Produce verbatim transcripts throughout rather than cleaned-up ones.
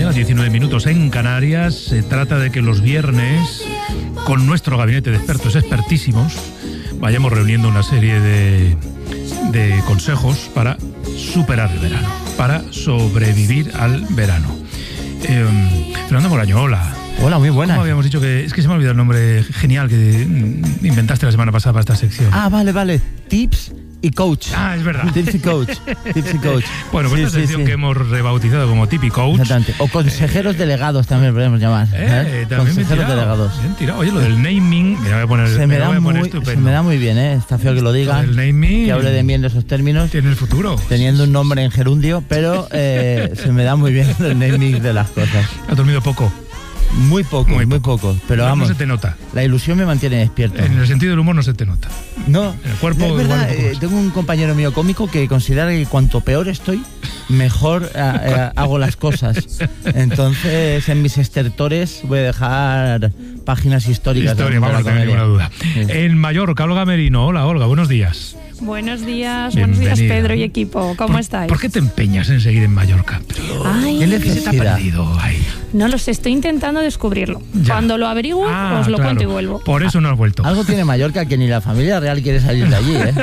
las diecinueve minutos en Canarias. Se trata de que los viernes, con nuestro gabinete de expertos expertísimos, vayamos reuniendo una serie de, de consejos para superar el verano, para sobrevivir al verano. Eh, Fernando Moraño, hola. Hola, muy buena. ¿Cómo habíamos dicho que...? Es que se me ha olvidado el nombre genial que inventaste la semana pasada para esta sección. Ah, vale, vale. Tips y coach. Ah, es verdad. Tips y coach. Tips y coach. Bueno, pues sí, esta sí, sección sí. que hemos rebautizado como Tip y Coach. Exactamente. O consejeros eh, delegados también podemos llamar. Eh, ¿eh? también Consejeros tirado, delegados. Bien tirado. Oye, lo del naming, me voy a poner, se me, me da voy a poner muy, estupendo. se me da muy bien, ¿eh? Está feo que lo diga. El naming, que hable de mí en esos términos. Tiene el futuro. Teniendo un nombre en gerundio, pero eh, se me da muy bien el naming de las cosas. ¿Has dormido poco? Muy poco, muy, muy poco. Pero no, vamos. No se te nota. La ilusión me mantiene despierto. En el sentido del humor no se te nota. No. En el cuerpo es verdad, igual un eh, tengo un compañero mío cómico que considera que cuanto peor estoy, mejor eh, eh, hago las cosas. Entonces, en mis estertores voy a dejar páginas históricas. Historia, vamos, no tengo ninguna duda. Sí. En Mallorca, Olga Merino. Hola, Olga, buenos días. Buenos días, Bienvenida. buenos días Pedro y equipo, ¿cómo ¿Por, estáis? ¿Por qué te empeñas en seguir en Mallorca? Pero, Ay, ¿qué ¿qué se te ha necesidad? perdido ahí? No lo sé, estoy intentando descubrirlo. Ya. Cuando lo averigüe, Ah, os lo claro. cuento y vuelvo. Por eso no has vuelto. Algo tiene Mallorca que ni la familia real quiere salir de allí, ¿eh?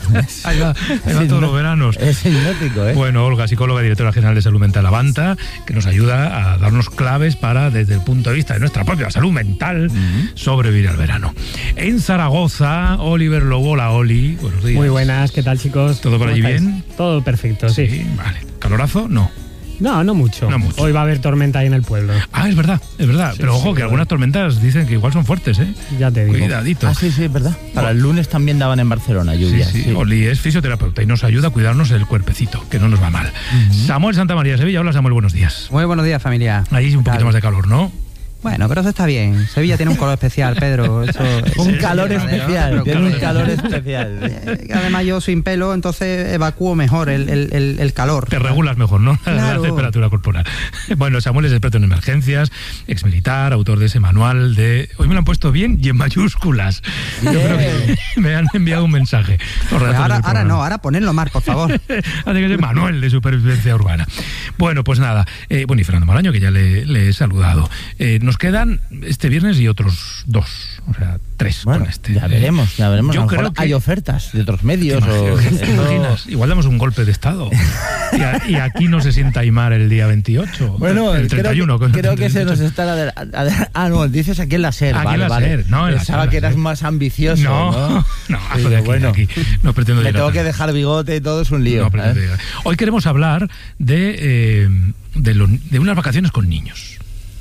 Ahí va, ahí va todos los veranos. Es hipnótico, ¿eh? Bueno, Olga, psicóloga y directora general de Salud Mental Avanta, que nos ayuda a darnos claves para, desde el punto de vista de nuestra propia salud mental, uh-huh. sobrevivir al verano. En Zaragoza, Oliver Lobo. Hola, Oli. Buenos días. Muy buenas, ¿qué tal, chicos? ¿Todo por allí estáis? bien? Todo perfecto, sí. Sí, vale. ¿Calorazo? No. No, no mucho. No mucho. Hoy va a haber tormenta ahí en el pueblo. Ah, es verdad, es verdad. Sí, Pero ojo, sí, que algunas tormentas dicen que igual son fuertes, ¿eh? Ya te digo. Cuidadito. Ah, sí, sí, es verdad. Para el lunes también daban en Barcelona lluvias. Sí, sí. sí. Oli es fisioterapeuta y nos ayuda a cuidarnos el cuerpecito, que no nos va mal. Uh-huh. Samuel Santamaría de Sevilla. Hola, Samuel, buenos días. Muy buenos días, familia. Ahí un poquito más de calor, ¿no? Bueno, pero eso está bien. Sevilla tiene un color especial, Pedro. Eso, un eso calor es especial, ¿no? tiene un calor especial. Eh, Además, yo sin pelo, entonces evacúo mejor el, el, el, el calor. Te regulas mejor, ¿no? Claro. La temperatura corporal. Bueno, Samuel es experto en emergencias, exmilitar, autor de ese manual de... Hoy me lo han puesto bien y en mayúsculas. Yo creo que me han enviado un mensaje. Pues ahora, ahora no, ahora ponedlo más, por favor. Así que es el manual de supervivencia urbana. Bueno, pues nada. Eh, bueno, y Fernando Moraño, que ya le, le he saludado. Eh, Nos quedan este viernes y otros dos, o sea, tres bueno, con este. Ya veremos, ya veremos. Yo a lo mejor creo que hay ofertas de otros medios. ¿Te o... imaginas? ¿Te imaginas? Igual damos un golpe de estado. y, a, y aquí no se sienta Aymar el día veintiocho. Bueno, el treinta y uno. Creo que, creo que se veintiocho. nos está... Adel- adel- ah, no, dices aquí en la SER. Aquí vale, en la vale. SER, no, en la Pensaba SER, que eras sí. más ambicioso, No, ¿no? no, Sí, de aquí, bueno. de aquí. No pretendo Me llegar tengo que tanto. dejar bigote y todo, es un lío. No pretendo ¿eh? llegar. Hoy queremos hablar de, eh, de, lo, de unas vacaciones con niños.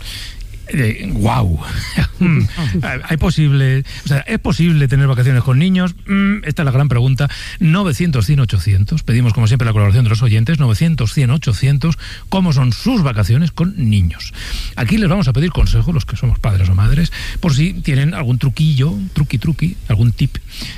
Eh, wow. ¿Hay posible, o sea, ¿es posible tener vacaciones con niños? Mm, esta es la gran pregunta. novecientos, cien, ochocientos. Pedimos, como siempre, la colaboración de los oyentes. novecientos, cien, ochocientos. ¿Cómo son sus vacaciones con niños? Aquí les vamos a pedir consejos, los que somos padres o madres, por si tienen algún truquillo, truqui, truqui, algún tip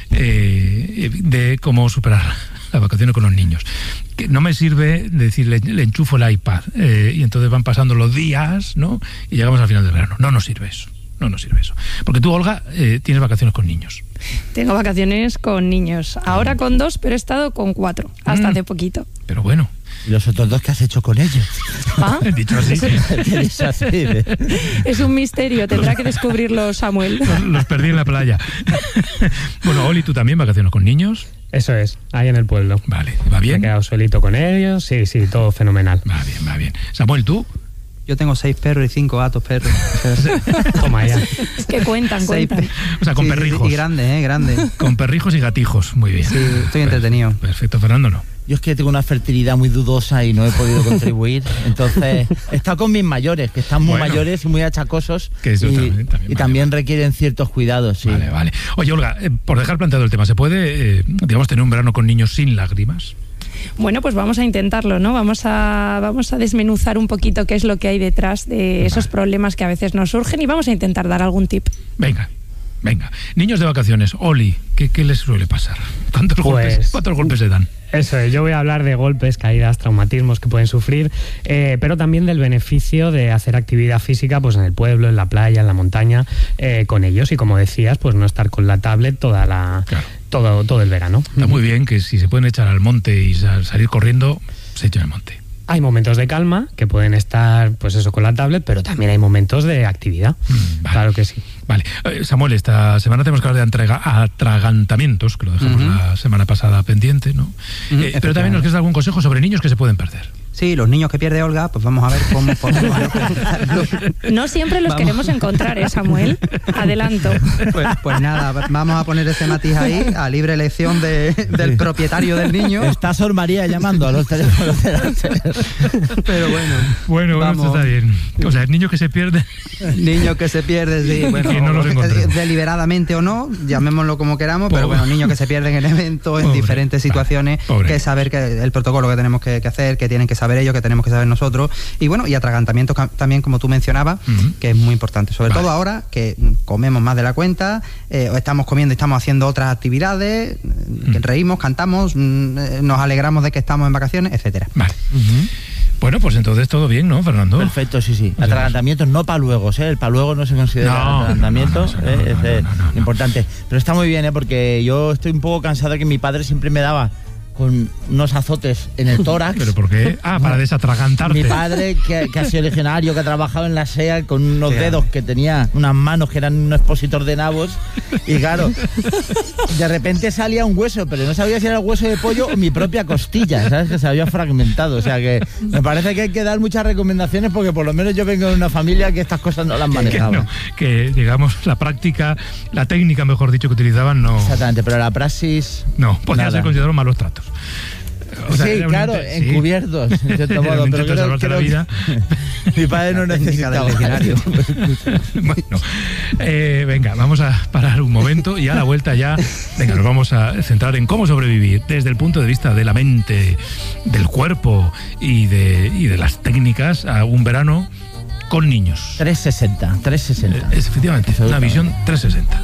eh, de cómo superar las vacaciones con los niños. Que no me sirve decirle, le enchufo el iPad eh, y entonces van pasando los días, ¿no? Y llegamos al final del verano. No nos sirve eso. No nos sirve eso. Porque tú, Olga, eh, tienes vacaciones con niños. Tengo vacaciones con niños. Ahora con dos, pero he estado con cuatro, hasta Mm. hace poquito. Pero bueno. ¿Y los otros dos qué has hecho con ellos? ¿Ah? Dicho así. Dicho así, de- Es un misterio, tendrá que descubrirlo Samuel. Los, los perdí en la playa. Bueno, Oli, ¿tú también vacaciones con niños? Eso es, ahí en el pueblo. Vale, ¿va Me he bien? quedado solito con ellos, sí, sí, todo fenomenal. Va bien, va bien. Samuel, ¿tú? Yo tengo seis perros y cinco gatos, perros. Toma ya. Que cuentan, Seis cuentan. pe- O sea, con Sí, perrijos. Y grandes, ¿eh? Grandes. Con perrijos y gatijos. Muy bien. Sí, estoy entretenido. Perfecto, Fernando, no. Yo es que tengo una fertilidad muy dudosa y no he podido contribuir. Entonces, he estado con mis mayores, que están muy Bueno. mayores y muy achacosos. Que eso y también- también y vale, también vale. requieren ciertos cuidados, sí. Vale, vale. Oye, Olga, eh, por dejar planteado el tema, ¿se puede, eh, digamos, tener un verano con niños sin lágrimas? Bueno, pues vamos a intentarlo, ¿no? Vamos a, vamos a desmenuzar un poquito qué es lo que hay detrás de esos Vale. problemas que a veces nos surgen y vamos a intentar dar algún tip. Venga, venga. Niños de vacaciones, Oli, ¿qué, qué les suele pasar? ¿Cuántos, Pues- golpes, ¿Cuántos golpes se dan? Eso es, yo voy a hablar de golpes, caídas, traumatismos que pueden sufrir, eh, pero también del beneficio de hacer actividad física pues en el pueblo, en la playa, en la montaña, eh, con ellos y como decías, pues no estar con la tablet toda la, Claro. todo, todo el verano. Está muy bien que si se pueden echar al monte y sal- salir corriendo, se echen al monte. Hay momentos de calma que pueden estar, pues eso, con la tablet, pero también hay momentos de actividad. Mm, vale. Claro que sí. Vale. Eh, Samuel, esta semana tenemos que hablar de entrega, atragantamientos, que lo dejamos uh-huh. la semana pasada pendiente, ¿no? Uh-huh. Eh, pero también nos queda algún consejo sobre niños que se pueden perder. Sí, los niños que pierde Olga, pues vamos a ver cómo podemos... No siempre los vamos. Queremos encontrar, ¿eh, Samuel? Adelanto. Pues, pues nada, vamos a poner ese matiz ahí, a libre elección de, del propietario del niño. Está Sor María llamando a los teléfonos. Pero bueno. Bueno, bueno, esto está bien. O sea, niños que se pierden. Niños que se pierden, sí. Bueno, que no los encontremos. Deliberadamente o no, llamémoslo como queramos, pero Pobre. bueno, niños que se pierden en eventos, en Pobre. diferentes situaciones, Pobre. que saber que el protocolo que tenemos que, que hacer, que tienen que saber ellos, que tenemos que saber nosotros, y bueno, y atragantamientos también, como tú mencionabas, uh-huh. que es muy importante, sobre vale. todo ahora que comemos más de la cuenta, eh, estamos comiendo y estamos haciendo otras actividades, uh-huh. que reímos, cantamos, nos alegramos de que estamos en vacaciones, etcétera. Vale. Uh-huh. Bueno, pues entonces todo bien, ¿no, Fernando? Perfecto, sí, sí. Atragantamientos no paluegos, ¿eh? El paluego no se considera no, atragantamiento, no, no, no, ¿eh? no, no, es no, no, no, importante. Pero está muy bien, ¿eh? Porque yo estoy un poco cansado de que mi padre siempre me daba con unos azotes en el tórax. ¿Pero por qué? Ah, para desatragantarte. Mi padre, que, que ha sido legionario, que ha trabajado en la S E A con unos sí, dedos que tenía, unas manos que eran un expositor de nabos, y claro, de repente salía un hueso, pero no sabía si era el hueso de pollo o mi propia costilla, ¿sabes? Que se había fragmentado. O sea que me parece que hay que dar muchas recomendaciones, porque por lo menos yo vengo de una familia que estas cosas no las manejaba. Que, no, que digamos, la práctica, la técnica, mejor dicho, que utilizaban no... Exactamente, pero la praxis... No, podían ser considerados malos tratos. O sea, sí, claro, sí. encubiertos, en cierto modo. Pero creo, salvarse creo la vida. Mi padre no necesitaba. Bueno, eh, venga, vamos a parar un momento y a la vuelta ya, venga, nos vamos a centrar en cómo sobrevivir desde el punto de vista de la mente, del cuerpo y de, y de las técnicas a un verano con niños. trescientos sesenta, trescientos sesenta. Es, efectivamente, una visión trescientos sesenta.